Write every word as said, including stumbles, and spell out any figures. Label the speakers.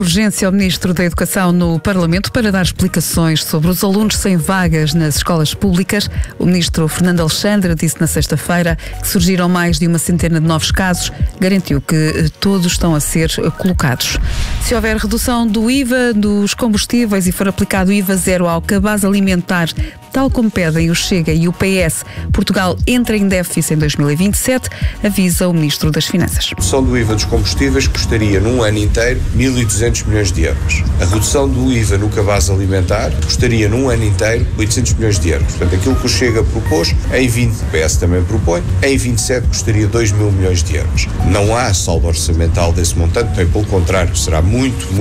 Speaker 1: Urgência ao Ministro da Educação no Parlamento para dar explicações sobre os alunos sem vagas nas escolas públicas. O Ministro Fernando Alexandre disse na sexta-feira que surgiram mais de uma centena de novos casos. Garantiu que todos estão a ser colocados. Se houver redução do I V A dos combustíveis e for aplicado I V A zero ao cabaz alimentar, tal como pedem o Chega e o P S, Portugal entra em déficit em dois mil e vinte e sete, avisa o Ministro das Finanças.
Speaker 2: A redução do I V A dos combustíveis custaria num ano inteiro mil e duzentos milhões de euros. A redução do I V A no cabaz alimentar custaria num ano inteiro oitocentos milhões de euros. Portanto, aquilo que o Chega propôs, em vinte, o P S também propõe, em vinte e sete custaria dois mil milhões de euros. Não há saldo orçamental desse montante, bem pelo contrário, será muito, muito